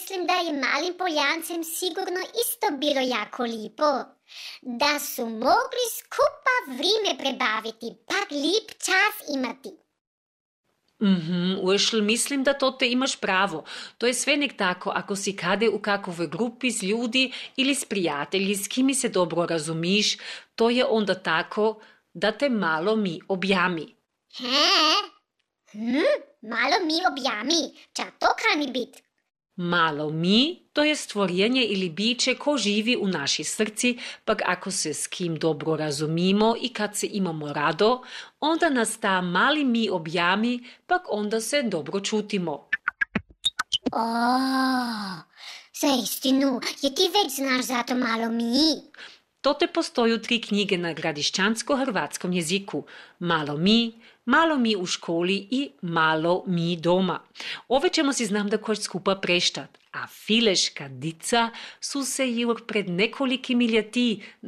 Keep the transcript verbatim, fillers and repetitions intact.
mislim da je malim Poljancem sigurno isto bilo jako lipo. Da su mogli skupa vrijeme prebaviti, pak lip čas imati. Mhm, Uršl, mislim da to te imaš pravo. To je sve nek tako, ako si kade u kakvoj grupi s ljudi ili s prijatelji, s kimi se dobro razumiš, to je onda tako da te malo mi objami. He? Hm, malo mi objami, ča to kani bit? Malo mi, to je stvorjenje ili biće ko živi u naši srci, pak ako se s kim dobro razumimo i kad se imamo rado, onda nas ta mali mi objami, pak onda se dobro čutimo. O, za istinu, je ti već znaš za to malo mi? To te postoju tri knjige na gradišćansko-hrvatskom jeziku. Malo mi, malo mi u školi i malo mi doma. Ove ćemo si znam da koš skupa preštat. A fileška dica su se jur pred nekolikimi ljeti